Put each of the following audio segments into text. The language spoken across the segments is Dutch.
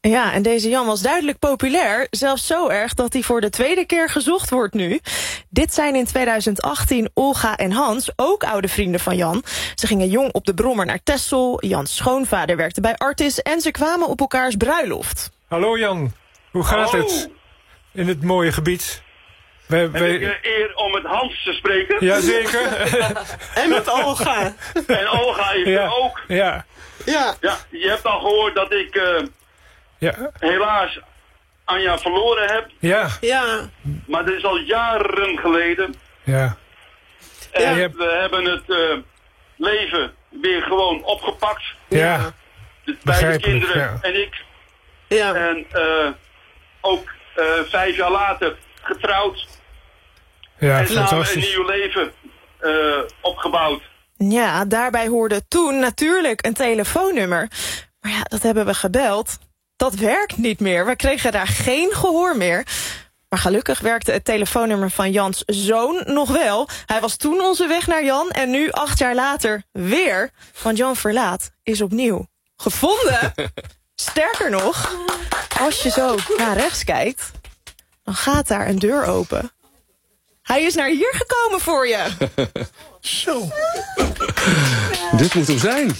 Ja, en deze Jan was duidelijk populair. Zelfs zo erg dat hij voor de tweede keer gezocht wordt nu. Dit zijn in 2018 Olga en Hans, ook oude vrienden van Jan. Ze gingen jong op de brommer naar Texel. Jans schoonvader werkte bij Artis en ze kwamen op elkaars bruiloft. Hallo Jan, hoe gaat het in het mooie gebied? Heb ik eer om met Hans te spreken? Jazeker. En met Olga. En Olga is er ook. Ja. Ja, je hebt al gehoord dat ik helaas Anja verloren heb. Ja. Maar dat is al jaren geleden. Ja. En we hebben het leven weer gewoon opgepakt. Ja. Beide kinderen en ik. Ja. En ook 5 jaar later getrouwd. Ja, en samen fantastisch. een nieuw leven opgebouwd. Ja, daarbij hoorde toen natuurlijk een telefoonnummer. Maar ja, dat hebben we gebeld. Dat werkt niet meer. We kregen daar geen gehoor meer. Maar gelukkig werkte het telefoonnummer van Jans zoon nog wel. Hij was toen onze weg naar Jan en nu 8 jaar later weer. Want Jan Verlaat is opnieuw gevonden. Sterker nog, als je zo naar rechts kijkt, dan gaat daar een deur open. Hij is naar hier gekomen voor je. Zo. Dit moet hem zijn.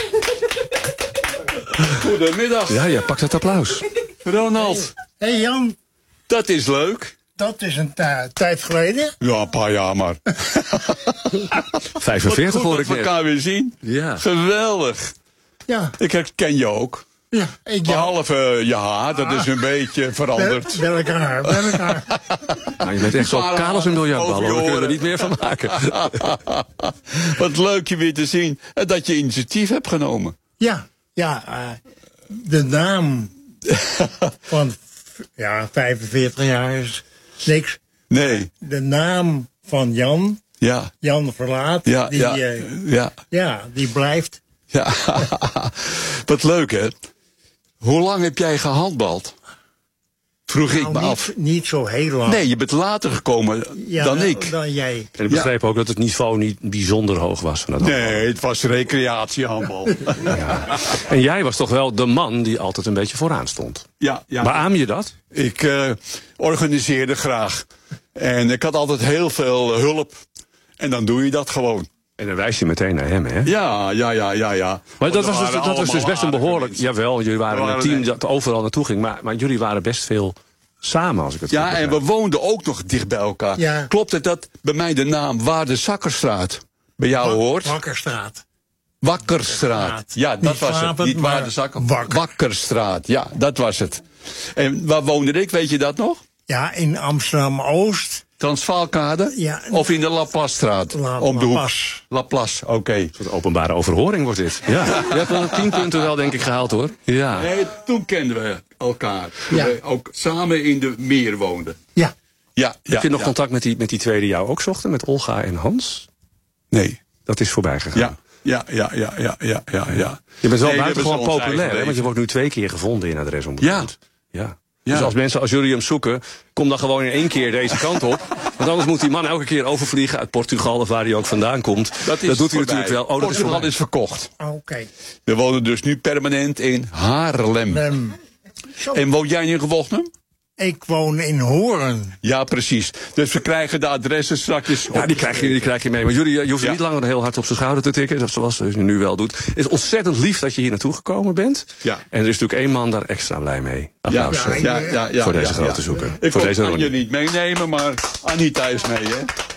Goedemiddag. Ja, ja, pak dat applaus. Ronald. Hé Jan, Dat is leuk. dat is een tijd geleden. Ja, een paar jaar maar. 45 hoor ik we net. elkaar weer zien. Ja. Geweldig. Ja, Ik herken je ook. ja. Behalve je haar, dat is een beetje veranderd. Bij elkaar. Nou, je bent echt zo kaal als een biljartbal. Over je We kunnen er oren. niet meer van maken. Wat leuk je weer te zien. En dat je initiatief hebt genomen. De naam van 45 jaar is niks. Nee. De naam van Jan Verlaat, die blijft. Ja. Wat leuk, hè? Hoe lang heb jij gehandbald? Vroeg ik me af. Niet zo heel lang. Nee, je bent later gekomen dan ik. Dan jij. En ik begreep ook dat het niveau niet bijzonder hoog was. Van dat Nee, het was recreatiehandbal. En jij was toch wel de man die altijd een beetje vooraan stond. Ja. Beaam je dat? Ik organiseerde graag. En ik had altijd heel veel hulp. En dan doe je dat gewoon. En dan wijs je meteen naar hem, hè? Ja. Maar dat was waren dus best een allemaal behoorlijk... aardige Jawel, jullie waren een team dat overal naartoe ging. Maar jullie waren best veel samen, als ik het goed Ja, en begrijp. we woonden ook nog dicht bij elkaar. Ja. Klopt het dat bij mij de naam Waarde-Zakkerstraat bij jou hoort? Wakkerstraat. Wakkerstraat. Ja, dat Niet was het. slapend, Niet maar Waarde-Zakker. wakker. Wakkerstraat, ja, dat was het. En waar woonde ik, weet je dat nog? Ja, in Amsterdam-Oost. Transvaalkade? Ja. Of in de Laplacestraat? Om de hoek. Laplace. Laplace, oké. Een soort openbare overhoring wordt dit. Ja. Je hebt wel 10 punten wel, denk ik, gehaald, hoor. Ja. Nee, toen kenden we elkaar. Toen Ja. we ook samen in de meer woonden. Ja. Ja, Heb je nog contact met die twee die jou ook zochten? Met Olga en Hans? Nee. Dat is voorbij gegaan. Ja. Je bent wel Nee, buitengewoon we hebben ons populair, eigen hè? Want je wordt nu 2 keer gevonden in adres om Ja. Ja. Ja. Dus als jullie hem zoeken, kom dan gewoon in 1 keer deze kant op. Want anders moet die man elke keer overvliegen uit Portugal of waar hij ook vandaan komt. Dat doet hij voorbij. natuurlijk wel. Oh, dat is Portugal voorbij. is verkocht. Oké. We wonen dus nu permanent in Haarlem. En woon jij in Gewochnum? Ik woon in Hoorn. Ja, precies. Dus we krijgen de adressen straks. Ja, die krijg je mee. Maar jullie, je hoeft niet langer heel hard op zijn schouder te tikken, zoals je nu wel doet. Het is ontzettend lief dat je hier naartoe gekomen bent. Ja. En er is natuurlijk 1 man daar extra blij mee. Applaus voor deze grote zoeker. Ik voor kon deze Anja ronde. niet meenemen, maar Anita is mee, hè?